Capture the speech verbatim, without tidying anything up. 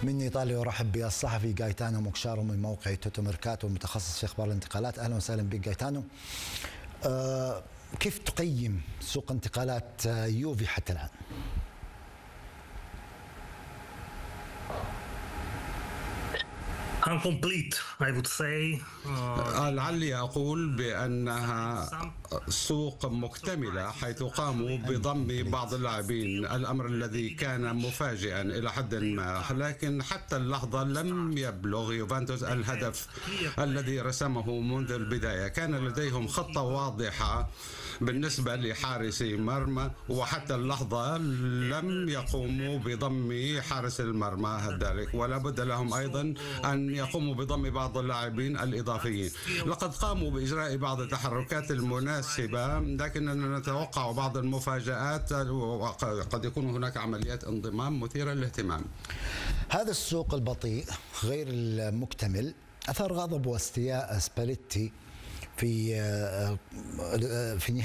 من ايطاليا ارحب بالصحفي جايتانو موكشارو من موقع توتو ميركاتو المتخصص في اخبار الانتقالات. اهلا وسهلا بك جايتانو. آه كيف تقيم سوق انتقالات يوفي حتى الان؟ Incomplete, I would say. لعلي أقول بأنها سوق مكتملة، حيث قاموا بضم بعض اللاعبين، الأمر الذي كان مفاجئا إلى حد ما، لكن حتى اللحظة لم يبلغ يوفنتوس الهدف الذي رسمه منذ البداية. كان لديهم خطة واضحة بالنسبة لحارس مرمى، وحتى اللحظة لم يقوموا بضم حارس المرمى ذلك، ولا بد لهم أيضا أن يقوموا بضم بعض اللاعبين الإضافيين. لقد قاموا بإجراء بعض التحركات المناسبة، لكننا نتوقع بعض المفاجآت، وقد يكون هناك عمليات انضمام مثيرة للاهتمام. هذا السوق البطيء غير المكتمل أثار غضب واستياء سباليتي في في